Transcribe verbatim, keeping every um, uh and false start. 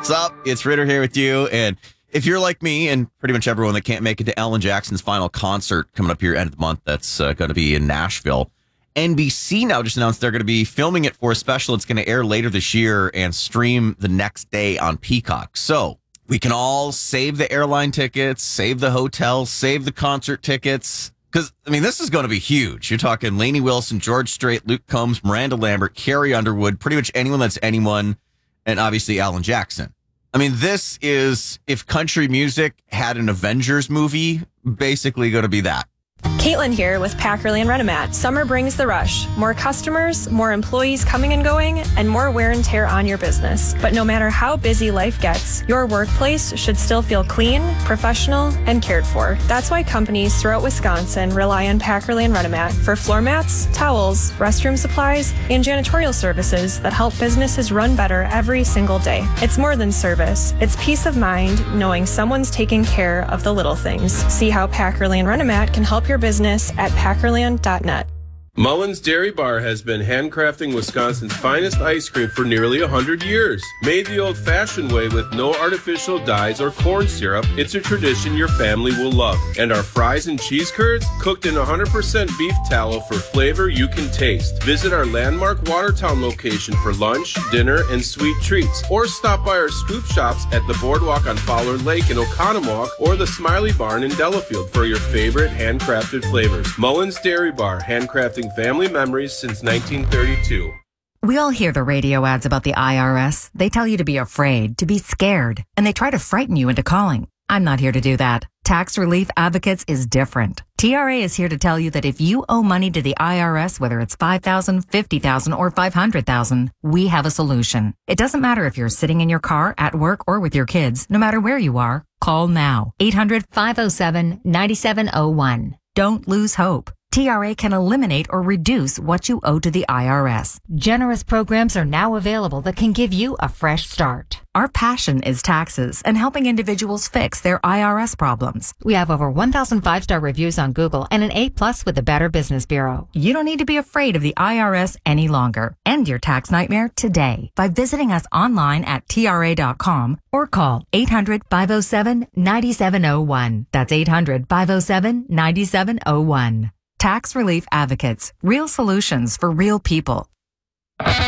What's up? It's Ritter here with you. And if you're like me and pretty much everyone that can't make it to Alan Jackson's final concert coming up here end of the month, that's uh, going to be in Nashville. N B C now just announced they're going to be filming it for a special. It's going to air later this year and stream the next day on Peacock. So we can all save the airline tickets, save the hotel, save the concert tickets. Because, I mean, this is going to be huge. You're talking Lainey Wilson, George Strait, Luke Combs, Miranda Lambert, Carrie Underwood, pretty much anyone that's anyone, and obviously Alan Jackson. I mean, this is, if country music had an Avengers movie, basically going to be that. Caitlin here with Packerly and Renomat. Summer brings the rush. More customers, more employees coming and going, and more wear and tear on your business. But no matter how busy life gets, your workplace should still feel clean, professional, and cared for. That's why companies throughout Wisconsin rely on Packerly and Renomat for floor mats, towels, restroom supplies, and janitorial services that help businesses run better every single day. It's more than service. It's peace of mind knowing someone's taking care of the little things. See how Packerly and Renomat can help your business at packerland dot net. Mullins Dairy Bar has been handcrafting Wisconsin's finest ice cream for nearly one hundred years. Made the old-fashioned way with no artificial dyes or corn syrup, it's a tradition your family will love. And our fries and cheese curds, cooked in one hundred percent beef tallow for flavor you can taste. Visit our landmark Watertown location for lunch, dinner, and sweet treats. Or stop by our scoop shops at the Boardwalk on Fowler Lake in Oconomowoc or the Smiley Barn in Delafield for your favorite handcrafted flavors. Mullins Dairy Bar, handcrafting family memories since nineteen thirty-two. We all hear the radio ads about the I R S. They tell you to be afraid, to be scared, and they try to frighten you into calling. I'm not here to do that. Tax Relief Advocates is different. T R A is here to tell you that if you owe money to the I R S, whether it's five thousand dollars, fifty thousand dollars, or five hundred thousand dollars, we have a solution. It doesn't matter if you're sitting in your car, at work, or with your kids. No matter where you are, call now. eight hundred, five oh seven, nine seven oh one. Don't lose hope. T R A can eliminate or reduce what you owe to the I R S. Generous programs are now available that can give you a fresh start. Our passion is taxes and helping individuals fix their I R S problems. We have over one thousand five-star reviews on Google and an A plus with the Better Business Bureau. You don't need to be afraid of the I R S any longer. End your tax nightmare today by visiting us online at T R A dot com or call eight hundred, five oh seven, nine seven oh one. That's eight hundred, five oh seven, nine seven oh one. Tax Relief Advocates. Real solutions for real people.